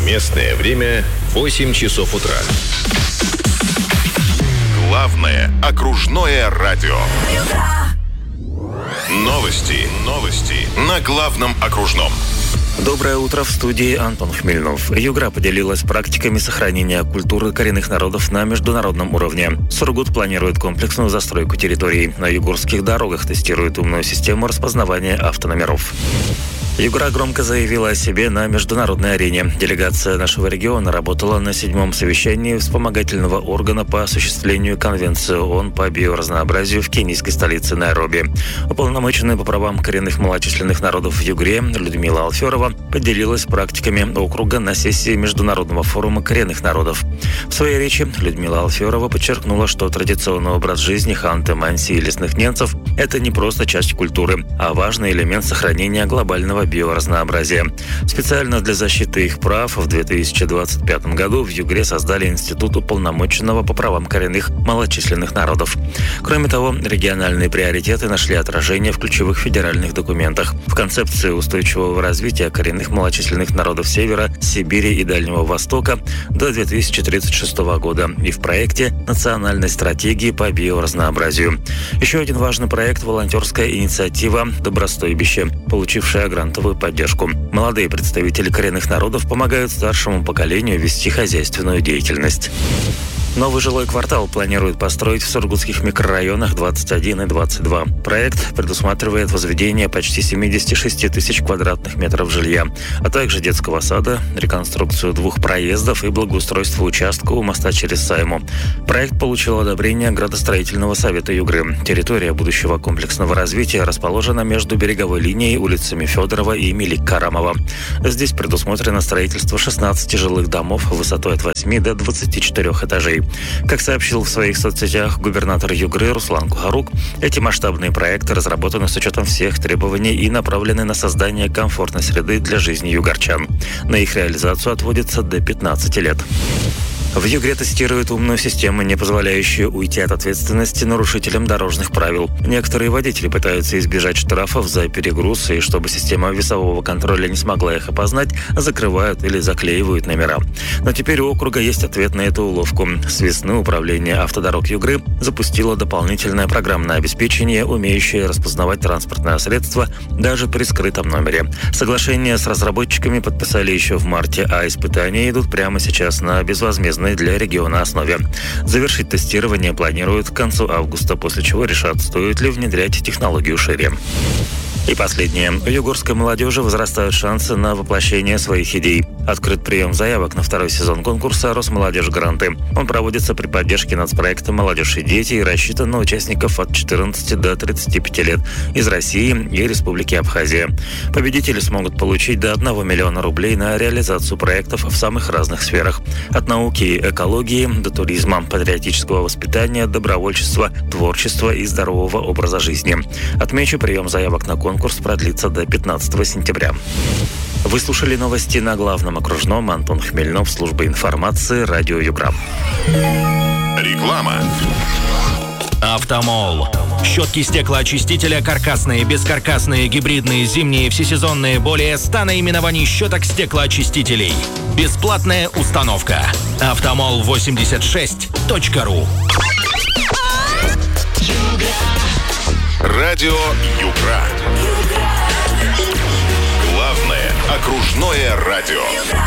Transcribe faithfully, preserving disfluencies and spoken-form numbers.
Местное время восемь часов утра. Главное окружное радио. Новости. Новости на главном окружном. Доброе утро, в студии Антон Хмельнов. Югра поделилась практиками сохранения культуры коренных народов на международном уровне. Сургут планирует комплексную застройку территорий. На югорских дорогах тестирует умную систему распознавания автономеров. Югра громко заявила о себе на международной арене. Делегация нашего региона работала на седьмом совещании вспомогательного органа по осуществлению Конвенции ООН по биоразнообразию в кенийской столице Найроби. Уполномоченная по правам коренных малочисленных народов в Югре Людмила Алферова поделилась практиками округа на сессии Международного форума коренных народов. В своей речи Людмила Алферова подчеркнула, что традиционный образ жизни ханты, манси и лесных ненцев – это не просто часть культуры, а важный элемент сохранения глобального биоразнообразия. Специально для защиты их прав в две тысячи двадцать пятом году в Югре создали Институт уполномоченного по правам коренных малочисленных народов. Кроме того, региональные приоритеты нашли отражение в ключевых федеральных документах. В концепции устойчивого развития коренных малочисленных народов Севера, Сибири и Дальнего Востока до две тысячи тридцать шестого года и в проекте национальной стратегии по биоразнообразию. Еще один важный проект – волонтерская инициатива «Добростойбище», получившая грантовую поддержку. Молодые представители коренных народов помогают старшему поколению вести хозяйственную деятельность. Новый жилой квартал планируют построить в сургутских микрорайонах двадцать один и двадцать два. Проект предусматривает возведение почти семьдесят шесть тысяч квадратных метров жилья, а также детского сада, реконструкцию двух проездов и благоустройство участка у моста через Сайму. Проект получил одобрение градостроительного совета Югры. Территория будущего комплексного развития расположена между береговой линией улицами Федорова и Мелик-Карамова. Здесь предусмотрено строительство шестнадцати жилых домов высотой от восьми до двадцати четырёх этажей. Как сообщил в своих соцсетях губернатор Югры Руслан Кухарук, эти масштабные проекты разработаны с учетом всех требований и направлены на создание комфортной среды для жизни югорчан. На их реализацию отводится до пятнадцати лет. В Югре тестируют умную систему, не позволяющую уйти от ответственности нарушителям дорожных правил. Некоторые водители пытаются избежать штрафов за перегруз, и чтобы система весового контроля не смогла их опознать, закрывают или заклеивают номера. Но теперь у округа есть ответ на эту уловку. С весны Управление автодорог Югры запустило дополнительное программное обеспечение, умеющее распознавать транспортное средство даже при скрытом номере. Соглашение с разработчиками подписали еще в марте, а испытания идут прямо сейчас на безвозмездной для региона основе. Завершить тестирование планируют к концу августа, после чего решат, стоит ли внедрять технологию шире. И последнее. У югорской молодежи возрастают шансы на воплощение своих идей. Открыт прием заявок на второй сезон конкурса «Росмолодежь Гранты». Он проводится при поддержке нацпроекта «Молодежь и дети» и рассчитан на участников от четырнадцати до тридцати пяти лет из России и Республики Абхазия. Победители смогут получить до одного миллиона рублей на реализацию проектов в самых разных сферах. От науки и экологии до туризма, патриотического воспитания, добровольчества, творчества и здорового образа жизни. Отмечу, прием заявок на конкурс Конкурс продлится до пятнадцатого сентября. Вы слушали новости на главном окружном. Антон Хмельнов, служба информации, радио Югра. Реклама. Автомол. Щетки стеклоочистителя каркасные, бескаркасные, гибридные, зимние, всесезонные. Более ста наименований щеток стеклоочистителей. Бесплатная установка. автомол восемьдесят шесть точка ру. Радио Югра. Главное окружное радио.